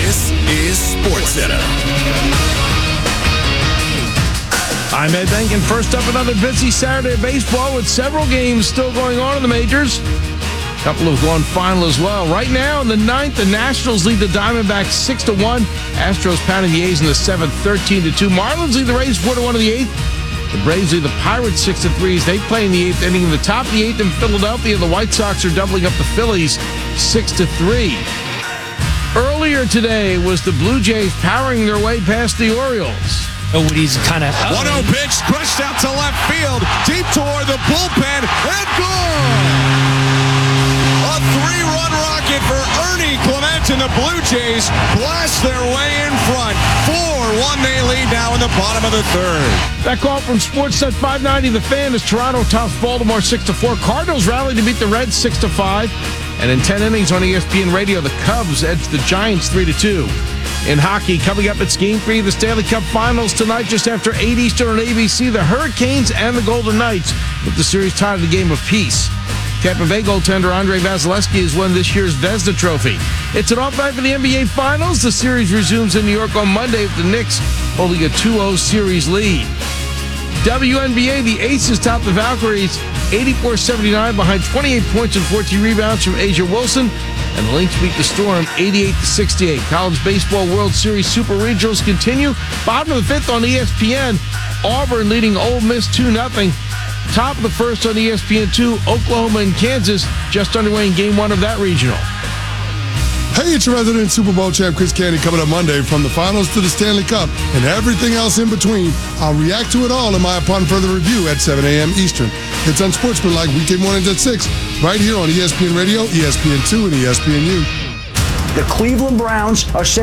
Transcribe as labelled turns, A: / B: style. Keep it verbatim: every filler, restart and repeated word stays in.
A: This is SportsCenter.
B: I'm Ed Benkin. First up, another busy Saturday of baseball with several games still going on in the majors. A couple have gone final as well. Right now in the ninth, the Nationals lead the Diamondbacks six to one. Astros pounding the A's in the seventh, thirteen to two. Marlins lead the Rays four to one in the eighth. The Braves lead the Pirates six to three as they play in the eighth inning. In the top of the eighth in Philadelphia, the White Sox are doubling up the Phillies six to three. Earlier today was the Blue Jays powering their way past the Orioles.
C: Nobody's kind of
D: one oh pitch, crushed out to left field, deep toward the bullpen, and gone! A three-run rocket for Ernie Clement, and the Blue Jays blast their way in front. four one they lead now in the bottom of the third.
B: That call from Sportsnet five ninety The Fan as Toronto tops Baltimore six to four. Cardinals rallied to beat the Reds six to five. And in ten innings on E S P N Radio, the Cubs edged the Giants three to two. In hockey, coming up, it's Game three of the Stanley Cup Finals tonight just after eight Eastern on A B C. The Hurricanes and the Golden Knights with the series tied at a game of peace. Tampa Bay goaltender Andrei Vasilevsky has won this year's Vezina Trophy. It's an off night for the N B A Finals. The series resumes in New York on Monday with the Knicks holding a two oh series lead. W N B A, the Aces top the Valkyries eighty-four seventy-nine behind twenty-eight points and fourteen rebounds from Asia Wilson. And the Lynx beat the Storm eighty-eight to sixty-eight. College Baseball World Series Super Regionals continue. Bottom of the fifth on E S P N. Auburn leading Ole Miss two nothing. Top of the first on E S P N two. Oklahoma and Kansas just underway in game one of that regional.
E: Hey, it's your resident Super Bowl champ, Chris Candy, coming up Monday from the finals to the Stanley Cup and everything else in between. I'll react to it all in my Upon Further Review at seven a.m. Eastern. It's Unsportsmanlike weekday mornings at six, right here on E S P N Radio, E S P N two, and E S P N U.
F: The Cleveland Browns are